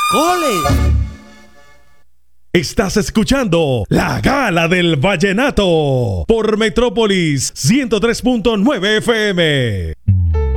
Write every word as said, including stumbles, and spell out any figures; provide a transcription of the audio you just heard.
¡Cole! Estás escuchando La Gala del Vallenato por Metrópolis ciento tres punto nueve F M.